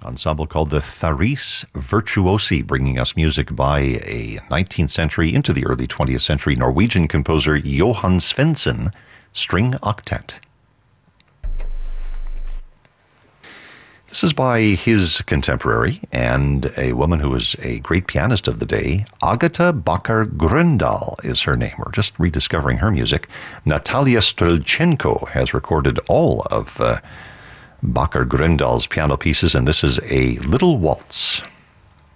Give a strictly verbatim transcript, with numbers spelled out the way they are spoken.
ensemble called the Tharis Virtuosi, bringing us music by a nineteenth century into the early twentieth century Norwegian composer Johan Svendsen string octet. This is by his contemporary and a woman who was a great pianist of the day. Agatha Bakker Grøndahl is her name. We're just rediscovering her music. Natalia Strelchenko has recorded all of uh, Bakker Grøndahl's piano pieces, and this is a little waltz.